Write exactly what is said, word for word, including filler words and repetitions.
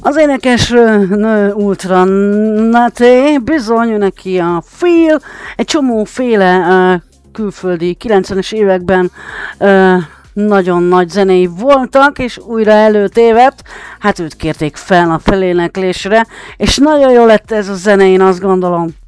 Az énekes nő Ultra Naté, bizony neki a Feel, egy csomóféle uh, külföldi kilencvenes években uh, nagyon nagy zenéi voltak, és újra előtévedt, hát őt kérték fel a feléneklésre, és nagyon jó lett ez a zene, én azt gondolom.